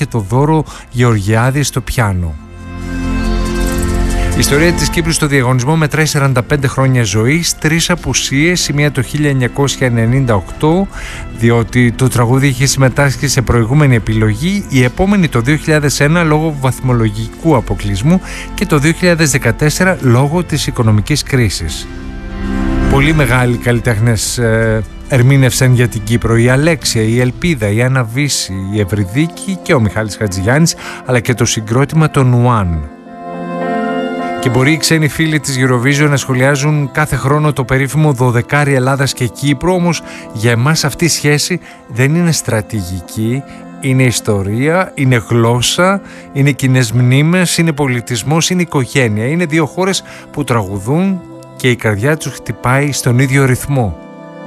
το Δώρο Γεωργιάδη στο πιάνο. Η ιστορία της Κύπρου στο διαγωνισμό μετράει 45 χρόνια ζωής, 3 απουσίες, η μία το 1998, διότι το τραγούδι είχε συμμετάσχει σε προηγούμενη επιλογή, η επόμενη το 2001 λόγω βαθμολογικού αποκλεισμού και το 2014 λόγω της οικονομικής κρίσης. Πολύ μεγάλοι καλλιτέχνες ερμήνευσαν για την Κύπρο: η Αλέξια, η Ελπίδα, η Άννα Βύση, η Ευρυδίκη και ο Μιχάλης Χατζηγιάννης, αλλά και το συγκρότημα των Ουάν. Και μπορεί οι ξένοι φίλοι της Eurovision να σχολιάζουν κάθε χρόνο το περίφημο 12 Ελλάδας και Κύπρο, όμως για εμάς αυτή η σχέση δεν είναι στρατηγική, είναι ιστορία, είναι γλώσσα, είναι κοινές μνήμες, είναι πολιτισμός, είναι οικογένεια. Είναι δύο χώρες που τραγουδούν και η καρδιά τους χτυπάει στον ίδιο ρυθμό.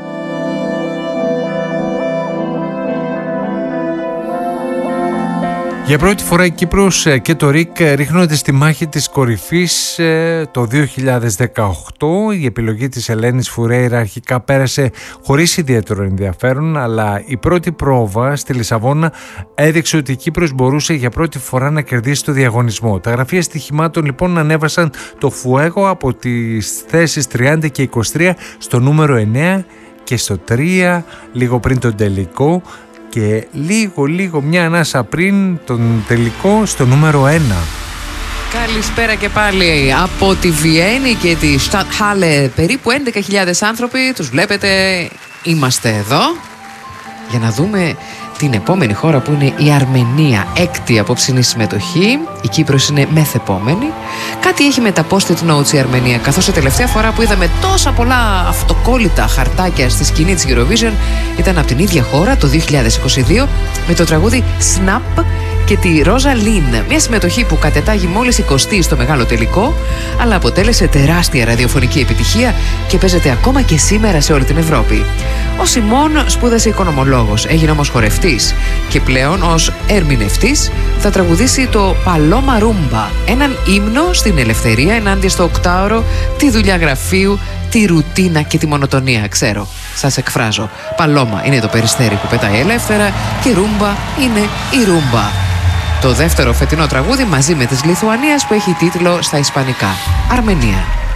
Για πρώτη φορά η Κύπρος και το ΡΙΚ ρίχνονται στη μάχη της κορυφής το 2018. Η επιλογή της Ελένης Φουρέιρα αρχικά πέρασε χωρίς ιδιαίτερο ενδιαφέρον, αλλά η πρώτη πρόβα στη Λισαβόνα έδειξε ότι η Κύπρος μπορούσε για πρώτη φορά να κερδίσει το διαγωνισμό. Τα γραφεία στοιχημάτων λοιπόν ανέβασαν το Φουέγο από τις θέσεις 30 και 23 στο νούμερο 9 και στο 3 λίγο πριν τον τελικό, και λίγο μια ανάσα πριν τον τελικό στο νούμερο 1. Καλησπέρα και πάλι από τη Βιέννη και τη Stadthalle. Περίπου 11.000 άνθρωποι, τους βλέπετε, είμαστε εδώ για να δούμε την επόμενη χώρα που είναι η Αρμενία. Έκτη απόψινή συμμετοχή, η Κύπρος είναι μεθεπόμενη. Κάτι έχει με τα post-it notes η Αρμενία, καθώς η τελευταία φορά που είδαμε τόσα πολλά αυτοκόλλητα χαρτάκια στη σκηνή της Eurovision ήταν από την ίδια χώρα το 2022 με το τραγούδι Snap και τη Ρόζα Λίν. Μια συμμετοχή που κατετάγει μόλις 20η στο μεγάλο τελικό, αλλά αποτέλεσε τεράστια ραδιοφωνική επιτυχία και παίζεται ακόμα και σήμερα σε όλη την Ευρώπη. Ο Σιμών σπούδασε οικονομολόγος, έγινε όμως χορευτής και πλέον ως ερμηνευτής θα τραγουδήσει το Παλώμα Ρούμπα, έναν ύμνο στην ελευθερία ενάντια στο οκτάωρο, τη δουλειά γραφείου, τη ρουτίνα και τη μονοτονία. Ξέρω, σας εκφράζω. Παλώμα είναι το περιστέρι που πετάει ελεύθερα και ρούμπα είναι η ρούμπα. Το δεύτερο φετινό τραγούδι μαζί με της Λιθουανίας που έχει τίτλο στα ισπανικά Αρμενία.